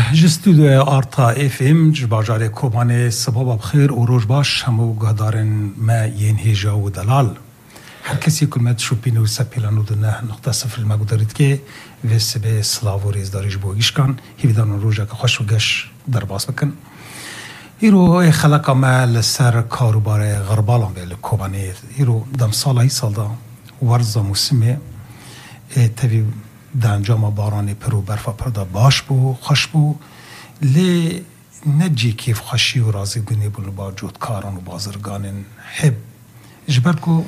جستودیو آرتا اف ام جباجار کوبانه سبب بخیر و روز باش همو گهدارن ما ین هیجا و دلال هر کسی کلمت شوپین و سپیلانو دنه نقطه صفر المقدارید که ویس به سلاو و ریز داریش بوگیش کن هیویدان روژا که خوش و گش در باس بکن ایرو خلقا ما لسر کاروبار غربالان به کوبانه ایرو دم سال دا ورزا موسمه تبی در انجام باران پرو برفا پردا باش بو خوش بو لی نجی کیف خوشی و رازی گونی بلو با جودکاران و بازرگان حب جبر کو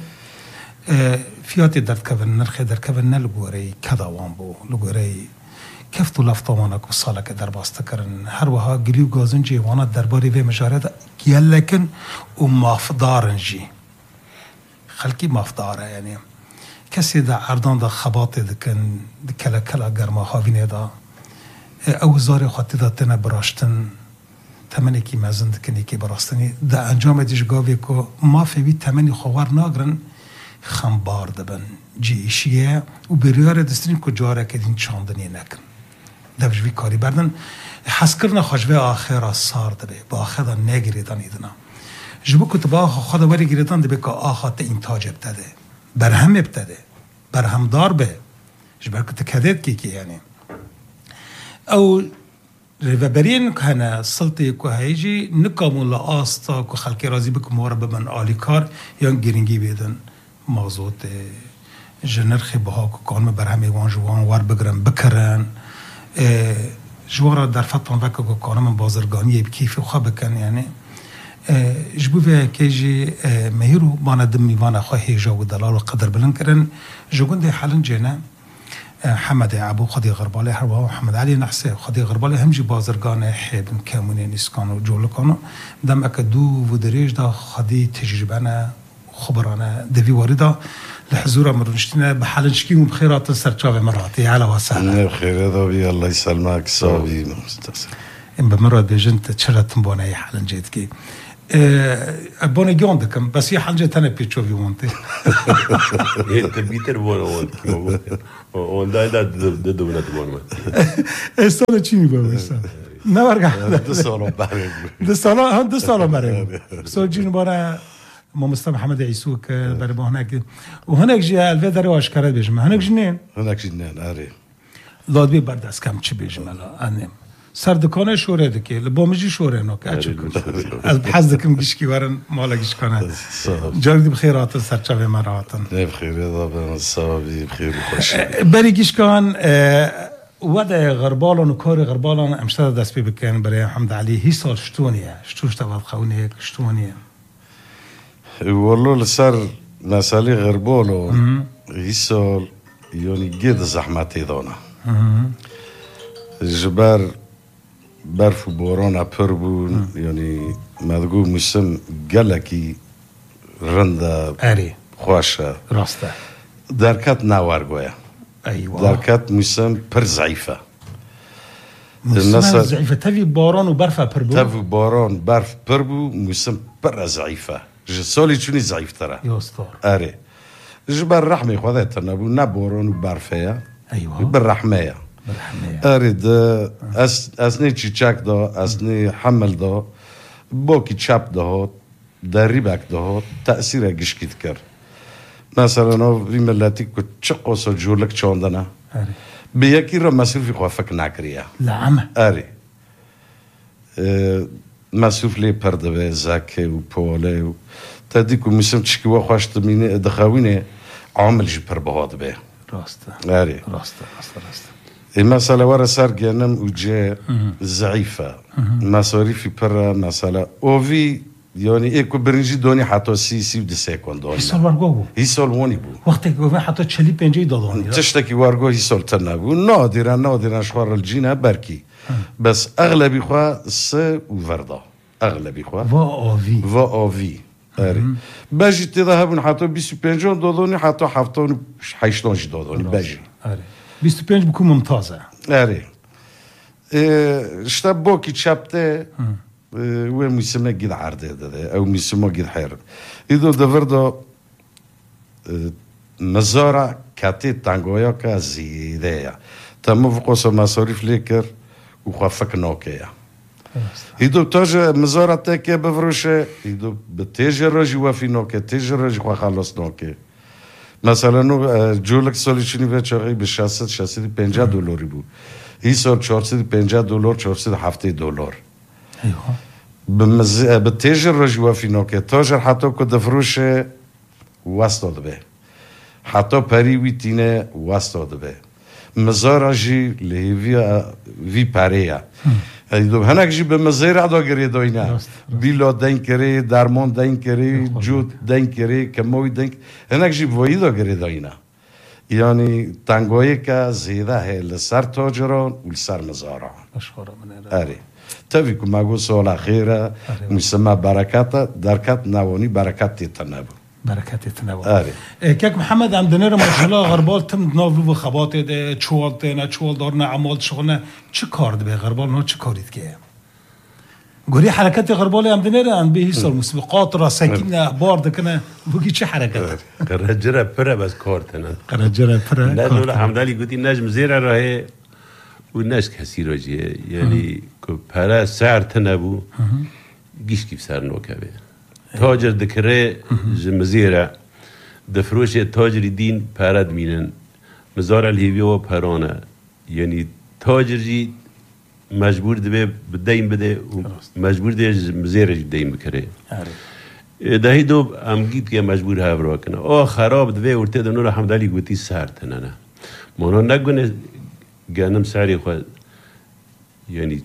فیاتی درد کون نرخی در کون نلگوری کداوان بو لگوری کفتو لفتامانا کو سالا که در باسته کرن هر وها گلیو گازن جی وانا درباری و مجارد گلکن و مافدارن جی خلکی مافداره یعنی کسی دا عردان دا خباطی دکن کلا کلا گرما هاوینه دا او زاری خواهی دا تنه براشتن تمنی که مزن دکنی که براستنی دا انجام دیش گاوی که ما فیوی تمنی خوار ناگرن خمبار دبن جی ایشیه و بریار دسترین که جاره که دین چاندنی نکن دوجوی کاری بردن حس کرن خوشوه آخر سار دبه با آخر دا نگریدن ایدنا جبو کتبا خدا وری گریدن دبه که آخر تا انتاج ابتده برهم ابتده برهم دار به جبر که تکدید کی یعنی او ربرین که هنه سلطه که هیجی نکامون لآستا که خلقی رازی بکن مورا ببن آلی کار یا گرینگی بیدن موضوعات جنرخی بها که کانم برهمی وان جوان وار بگرن بکرن جوارا در فتان وکا که کانم بازرگانی بکیفی خواه بکن یعنی جبوه کیجی مهیرو بانا دمی وانا خواه هیجا و دلال و قدر بلند کرن جوگنده حالن جینا حمد عبو خدي غربالي هروا وحمد علي نحسي خدي غربالي همجي بازرگان حيبن كاموني نسكانو جولكانو دم اكدو ودريج دا خدي تجربانا خبرانا دفي واردا لحزورا مرنشتنا بحالنشكي وبخيرات سرچاوه مراتي على وسهلا بخير هذا بي الله يسلمك صافي مستسلم ان بمرات بجنت تشرتم بونا اي حالن جيتكي بونا جوندكم بس هي حاجه ثانيه بيتشوفي وانت انت بيتر بونا وانت ده دوبنا تبونا استنى تشيني بس نورجع ده صالة مريم سوجين بونا مستر محمد عيسوك بربو هناك وهناك جي الفيدر واش كارد بيجمع هناك جنين اري لاد بي بردس كم تشي بيجمع انم سردکانه شوره دکی لبامجی شوره نو که چه از بحث دکم گشکی ورن مالا گش کنه جاری بخیرات سرچاوه مراتن بخیر دابا صافی بخیر خوش بری گش کن وده غربالان و کار غربالان امشتر دست پی بکن برای حمد علی هی سال شتونیه شتوش تباد خونه شتونیه والله لسر مسئله غربالو هی سال یعنی گید زحمتی دانه جبر برف و باران اپر بون یعنی مدگو موسم گلکی رنده خوشه راسته درکت نوارگویا درکت موسم پر ضعیفه موسم ضعیفه تفی باران و برف اپر بون تفی باران برف پر بون موسم پر ضعیفه سالی چونی ضعیف تره یاستار جبر رحمه خدا تنبو نه باران و برفه بر رحمه اريد اسني تشيك دا اسني حمل دا باكي تشاب دا دريبك دا تأثير گشكيت كر مثلا في ملاتي كو تشقوس جولك چاندنا بيكي را مصروف خوافك ناكريا لعمه اري مصروف لي پرده زكي و پوله تديكو مسم تشكي خوش تمينه دخاوينه عامل جي پر بهاد به راسته اري راسته المسألة ورا سار جنم وجاء ضعيفة مصاريفي برا مسألة أوفي يعني إيه كبرنجي دوني حتى سي ودي سيكون دوني هيسول وارجو هيسول ووني بو وقتك وفي حتى تشلي بنجي دوني تشتكي وارجو هيسول تنابو نادرا شوار الجينا بركي بس أغلبي خوا وفردا أغلبي خوا فا أوفي أري باجي تذهبون حتى بيسو بنجون دوني حتى حفتون حيشتون جي دوني باجي أري 25 بكون ممتازة. آره. شتاب باکی چپته و میسمه گید عرضه داده او میسمه گید حیر. ایدو دوردا مزارع کتی تنگویا که زیده یا. تمام فقط مصارف لیکر وخافك نوكيا يدو تاج مزارته كي بفروشه يدو بتاجر رجي وفي نوكي تاجر رجي خلاص نوكي مثلا جولك سوليشني بچاقي ب 650 دلاری بود این سال 450 دلار 470 دلار ايوه بتاجر رجي وفي نوكي تاجر حتى كد فروشه واسطاد به حتی پری ویتینه واسطاد به مزار جی لهوی وی پریا ایدو هنگ جی به مزار عدا گری داینا بیلا دین کری درمان دین کری جود دین کری کموی دین هنگ جی وای دا گری داینا یعنی تنگایی که زیده ہے لسر تاجران و لسر مزاران اره تاوی که مگو سال خیره مسمى برکت درکت نوانی برکت تیتا نبو بركات التناول كاك محمد عندنا ما شاء الله غربال تم نافلو خبات ده چوالتنا چوال دارنا عمال شغلنا چه کار ده غربال نه چه کارید که گوری حرکت غربال عندنا عن به سال مسابقات راسكين اخبار ده كنا بوكي چه حركت قرجره پره بس کارتنا قرجره پره لا حمدالي قلت نجم زيره راه والناس كثير وجه يعني پره سعر تنبو گیش کیف سر نوکبه تاجر دکره مزیره دفروش تاجری دین پرد مینن مزار الهیوی و پرانه یعنی تاجر جی مجبور دبه بدین بده و مجبور ده مزیره جی بدین بکره دهی دو امگید که مجبور هاورا کنه خراب دبه ورته دنور حمدالي گوتی سر تننه مانا نگونه گنم سری خود یعنی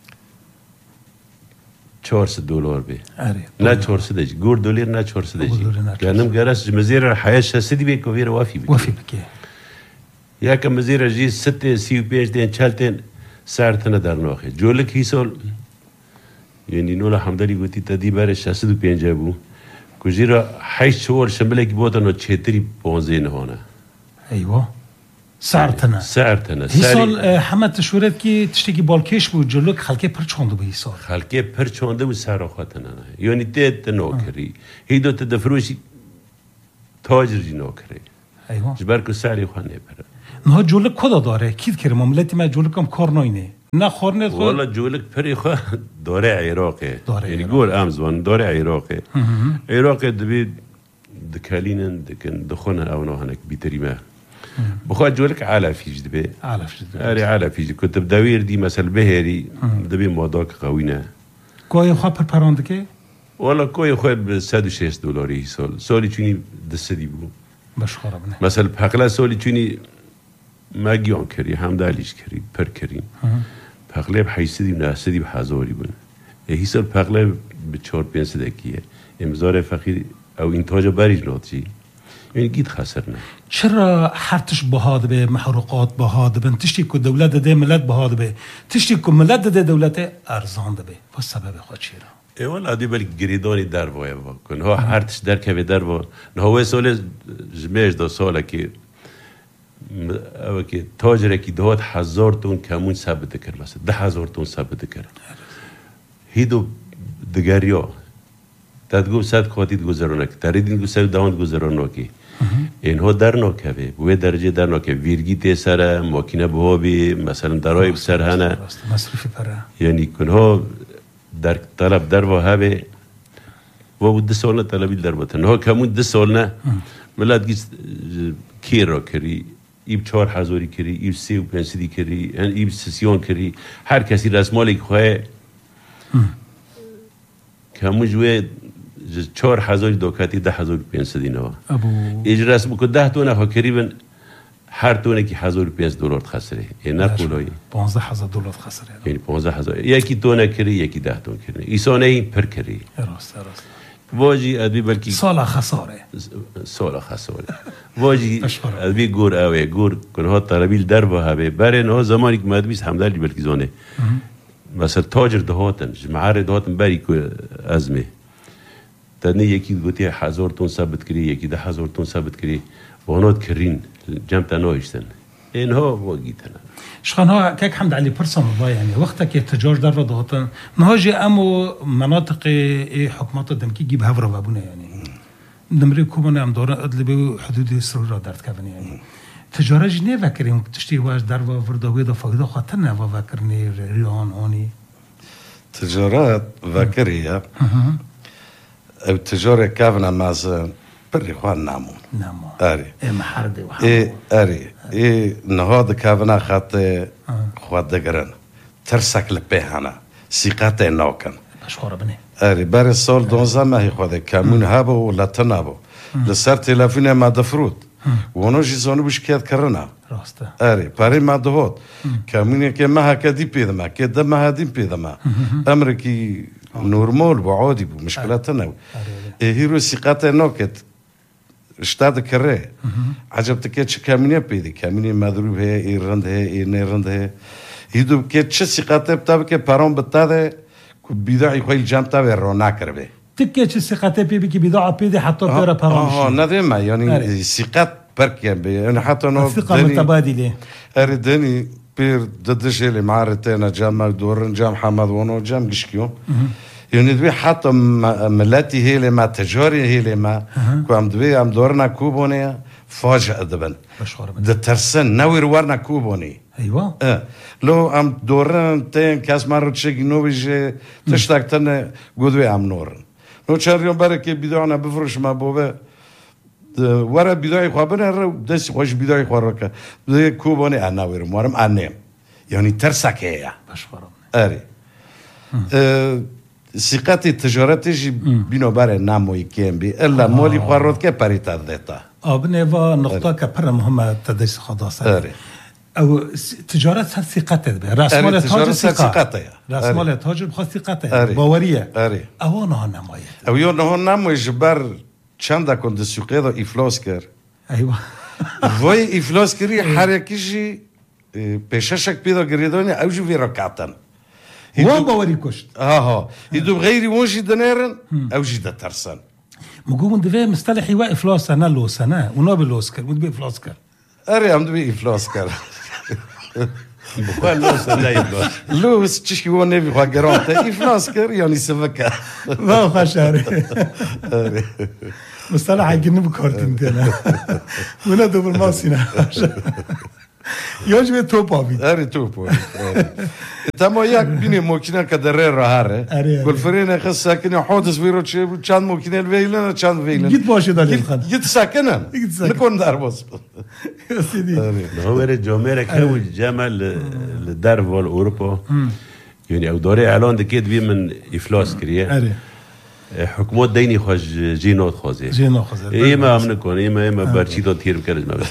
400 دلار به نه 400 دج گور دلار نه 400 دج گنم گرس مزیر حیاش سدی به کویر وافی بکی یا که مزیر جی 635 دین چالتن سرتنه در ناخه جولک هیسال یعنی نولا حمدالي گوتی تدی بر 650 بو کوجیرا 8 شور شملک بودن و 415 نهانه ایوه سعرتنا هیسال همه تشورت که تشتکی بالکش بود جلوک خلکه پر چانده به هیسال خلکه پر چانده و سر خواهتنه یعنی تیت نوکری هیدو تدفروشی تاجر جی نوکری ایوه جبر که سعری خواه نیپره نه جلوک کدا داره کید کرم مملتی ما جلوک هم کار ناینه نه خورنه خود والا جلوک پری خواه داره عراقه یعنی گور امزوان داره عراقه دبی دکالینن دکن دخونه او نوهنک بیتریمه بخواد جولك على فيج دبي على فيج كنت بدوير دي مثلا بهري دبي موضوع قوينا كوي خو برپراندكه والله كوي خو ب 106 دلار سالي چوني دسدي بو بشخره بنه مثلا پقلا سالي چوني ماگيون كري حمداليش كري پر كري پقلا ب 800 900 ب 1000 بون هي سال پقلا ب 4 500 دكيه امزار فقير او انتاج بريج نوتي يعني قيد خسرنا چرا حرتش بهاد به محروقات بهاد به تشتي کو دولت ده ملت بهاد به تشتي کو ملت ده دولت ارزان ده به و سبب خود چرا ای والا دی بل گریدانی در وای کن ها حرتش در که در و نه هو سال جمعش دو ساله که او که تاجر کی 2000 تون کمون ثابت کرد مثلا 10000 تون ثابت کرد هیدو دگریا تدگو صد خاطی گذرونه که تریدین گو سود داوند گذرونه که اینها در ناکه به درجه در ناکه ویرگی تی سر ماکینه بهابی مثلا درای سر هنه مصرفی پره یعنی کنها در طلب در وهابه و بود 2 سال طلبی در بطن ها کمون 2 سال نه ملت گیس کی را کری ایب 4000 کری ایب 35 کری ایب سیون کری هر کسی رسمالی که خواه کمون جوه 4000 دوکاتی 10500 دینا اجرا رسم کو 10 تونه ها قریبا هر تونه کی 1500 دلار خسره این نقولای 15000 دلار خسره یعنی 15000 یکی تونه کری یکی 10 تون کری ایسانه این پر کری راست واجی ادبی بلکی سال خساره واجی ادبی گور اوه گور کنها طلبیل در وهابه برای نه زمانی که مدبیس حمدالي بلکی زونه مثلا تاجر دهاتن جمعه دهاتن بری که ازمه تنه یکی گوتی 1000 تون ثابت کری یکی 10000 تون ثابت کری وانات کرین جمع تنایشتن اینها واگیتن شخانها كاك حمد علي برسم الله يعني وقتك يتجاج در ضغطن نهاجي امو مناطق حكومات الدمكي جيب هفرة بابونا يعني دمري كومنا ام دورا ادلبي حدود اسرائيل درت كفن يعني تجارة جنيه فكرين تشتي واش دروا فردوي دا فقدا خاطرنا فكرني ريان أوني تجارات فكرية أو تجارة كافنا مازن بري خوان نامون أري محردي أري نهاد كافنا خاطر خواد دقرن ترسك لبيهانا سيقاتي نوكن بشخورة بني أري باري سول دونزا ما هي خواد كامون هابو ولا تنابو لسر تلافونه ما دفروت وانو جيزانو بشكيات كرنا راسته أري باري ما دهوت كاموني كي ما هكا دي بيدما كي دم هادي بيدما أمريكي نورمال وعادي بمشكلاتنا هيرو سيقاتي نوكت اشتاد كره عجبت كيتش كامينيا بيدي كامينيا مضروب هي ايرند هي ايرند هي يدو كيتش سيقاتي بتاع كي بارون بتاع بيدعي خويل جامتا ورونا كربه تكيتش سيقاتي بيبي كي بيدعي بيدي حتى بيرا بارون نادم يعني سيقات برك يعني حتى نو الثقه متبادله اردني بير ضدش اللي معرتنا جام دورن جام حمد ونو جام قشكيو يعني دوی حتی ملتی هیله ما تجاری هیله ما که هم دوی هم دورنا کوبونه فاجعه دبن ده ترسن نویر ورنا کوبونی ايوه لو هم دورن تین کس مرد شگی نویجه تشتاکتن گودوی هم نورن نو چریون برای که بیدانا بفروش ما بوه ورا بیدای خوابنه رو دست خوش بیدای خواه که دوی کوبونی نویر مورم انیم یعنی ترسکه یا اری سيقاتي تجارتي بينو بار ناموي كيم بي الا مولي خوارد كه بريتا ديتا ابنيفا نقطه كبر مهمه تدريس خلاصه او تجاره ثقته راس مال تاجر ثقته راس مال تاجر بخاطر ثقته باوريه او نه نمايه او يو نه نمايه جبر چند كنت سوقيدو افلاسكر ايوه وي افلاسكري حركشي بيششك بيدو غريدوني او جو فيركاتن وان باوري كشت يدو غيري وجي دنيرن او جي ترسن مقوم دفع مصطلح يوا افلاس انا لو سنه ونوبل اوسكار ودبي افلاسكر اري ام دبي افلاسكر بقول لوس لا يبلوس لوس تشكي هو نبي خا غرانت افلاسكر يعني سفكا ما خشاري مصطلح يجنب كارتين انا ولا دوبل ماسينا يوجد توبابي اري توبو تمام ياك بيني ممكن كدرر راهره كل فرينا خص ساكن حودس فيرو كان ممكن الفيلن كان فيلن جيت باش دالي خد جيت ساكنن نكون داربوس يا سيدي هو الجمهور كانوا جمال للدار فول اوروبا يعني او دوري اعلان دكيت بي من افلاس كريه حكومات ديني خوش جينوت خوزي ايما منكون ايما برشيدو تير بكرج ما بس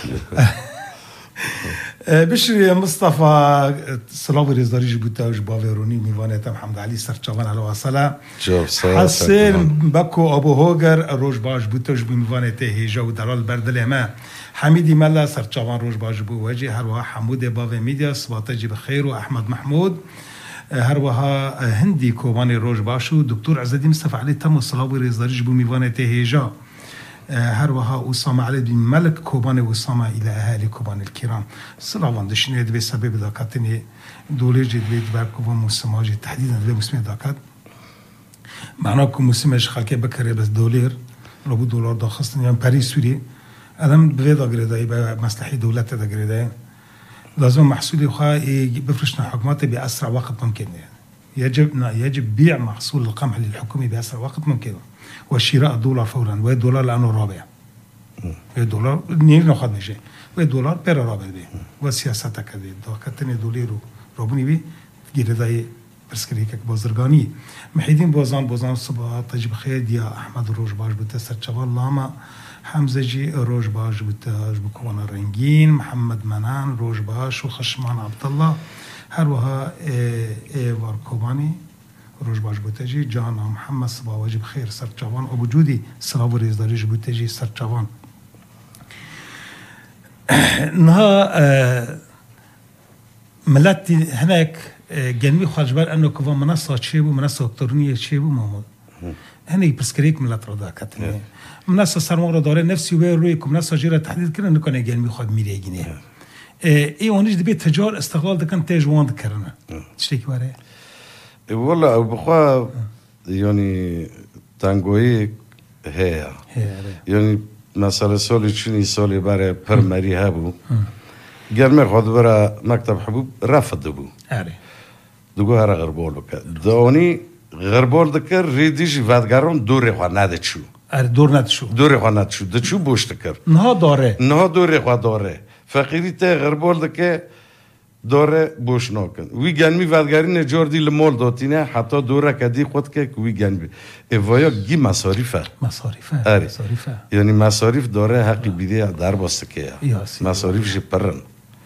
بشري مصطفى صلاوي رزداري جبوتاوش بافيروني ميوانة محمد علي سرچوان على وصلة حسين بكو أبو هوغر روش باش بوتاوش بميوانة هيجا ودرال بردلما حميدي ملا سرچوان روش باش بو وجه هروها حمود بافي ميديا صباتجي بخير وأحمد محمود هروها هندي كوباني روش باشو دكتور عزدي مصطفى علي تم صلاوي رزداري جبو ميوانة هيجا هروها أسامة علي بن ملك كوباني وأسامة إلى أهالي كوباني الكرام صلاوان دشني دبي سبب داكاتني دولي جد بيت باركوبان مسماجي تحديدا دبي مسمى داكات معناكم مسماش خالكي بكري بس دولار لو دولار دا خاصني يعني باريس سوري ألم بفيدا غريدا يبقى مصلحي دولته دا غريدا لازم محصولي خا بفرشنا حكوماتي بأسرع وقت ممكن يعني يجب بيع محصول القمح للحكومة بأسرع وقت ممكن وشراء الدولار فورا والدولار لأنه رابع الدولار نير ناخذ نجي والدولار بير رابع به والسياسة كذي دكتني دولار ربني بي غير ذاي برسكريك بازرگاني محيدين بوزان صبح تجيب خير يا أحمد روج باش بتسر شوال لاما حمزة جي روج باش بتاج بكون رنجين محمد منان روج باش وخشمان عبد الله هروها واركوباني روج باش بوتجي جانا محمد صبا واجب خير سرچوان ابو جودي صلاو رزداري بوتجي سرچوان نها ملتي هناك جنبي خاجبال انه كفا منصه تشيبو منصه الكترونيه تشيبو محمود هني بسكريك ملت رضا كتني منصه سرمغ داره نفسي ويرويكم منصه جيره تحديد كنا نكون جنبي خاد ميري جنيه اي ونج دبي تجار استغلال دكان تجوان ذكرنا تشتكي وراي والله بخوا يعني تانغوي هي يعني مثلا سالی چونی سالی برای پرمری هبو گرمه خود برای مکتب حبوب رفت دبو دگو هر غربال بکرد دانی غربال دکر ریدیش ودگران دوری خواه نده چو دوری خواه نده چو دچو بوش دکر نه دوری خواه داره فقیری ته غربال دکر دوره بوش نکن وی گنمی ودگری نجار دی لمول داتینه حتی دوره کدی خود که وی گنمی ایوایا گی مصاریفه یعنی مصاریف داره حقی بیده در باسته که مصاریفش پرن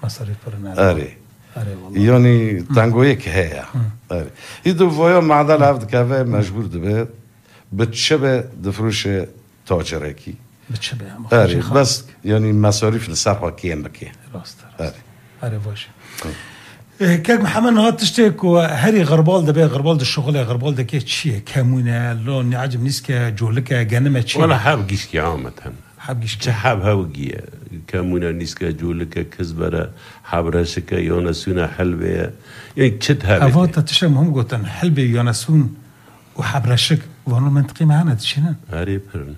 یعنی تنگویه که هیا ای دو وایا معدل هفت که مجبور دبه به چه به دفروش تاجره کی بس یعنی مصاریف لسر حاکیم بکی باشه که محمد ها تشتك وهري غربال ده غربال ده الشغل غربال ده كي شيء كمونه لو نعجب نسك جولك جنمه شيء ولا حاب جيش عامه حاب جيش حاب هوجي كمونه نسك جولك كزبره حبرشك يونسون حلبه يعني تشتها افوت تشم هم قلتن حلبه يونسون وحبرشك وانو منطقي معنا تشنن غريب هرن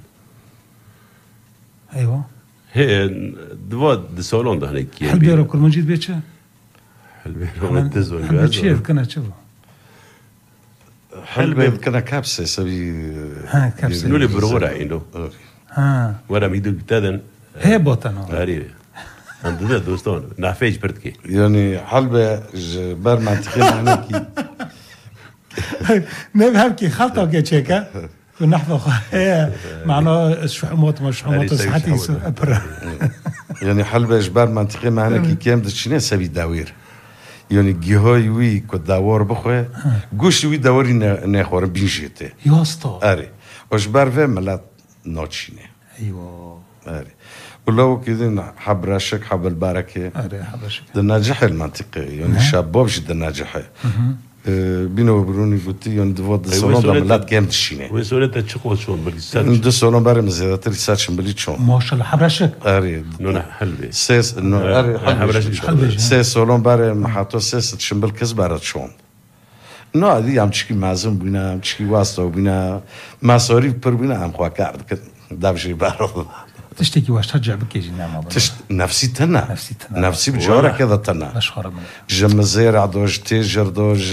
ايوه هي دواد سالون ده هناك حلبه رو كل مجيد بيتشه حلبه رو تزون حلبه كنا شوفوا حلبه كنا كابسه سبي كابسه نولي برغور عينه ورا ميدو بتادن هي بوتنا غريب عندنا دوستان نافيج برتكي يعني حلبه بر منطقي هناك نفهم كي خلطه كيتشيكا ونحفظ معنا شحومات مشحومات صحتي أبرة يعني حلبة جبار منطقي معنا كي كام دشينا سبي داوير يعني جهاي وي كدوار بخوه گوش وي داوري نخور بينجيته ياسطا أري وجبار في ملات ناتشينه أيوة أري ولو كذا حب رشك حب البركة أري حب رشك ده ناجح المنطقي يعني شباب جدا ناجحه بینو برونی گویی یان دواد سالن داملت گم دشینه. و سالت چقدر شون بلی سال. دو سالن برای مزیدا تری سالشم بلی چون. ماشاءالله حبرشک. آره. نه حلبه. سه نه آره حبرشک. سه سالن برای محطة سه شنبل کس برای چون. نه عادی هم چیکی مازم بینم چیکی واسطه بینم مصارف پر بینم هم خواه کرد که داوری برای. تشتكي واش ترجع بكيجي نعم نفسي تنا نفسي بجارة كذا تنا جم زير عدوج تيجر دوج